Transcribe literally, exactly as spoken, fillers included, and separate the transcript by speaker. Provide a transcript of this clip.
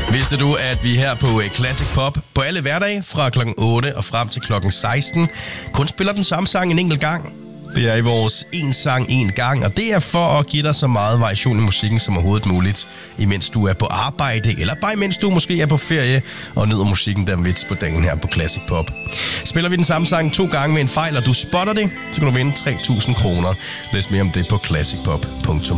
Speaker 1: Vidste du, at vi her på Classic Pop på alle hverdage fra klokken otte og frem til klokken seksten kun spiller den samme sang en enkelt gang? Det er i vores en sang en gang, og det er for at give dig så meget variation i musikken som overhovedet muligt, imens du er på arbejde, eller bare imens du måske er på ferie og nyder musikken der midt på dagen her på Classic Pop. Spiller vi den samme sang to gange med en fejl, og du spotter det, så kan du vinde tre tusind kroner. Læs mere om det på classic pop punktum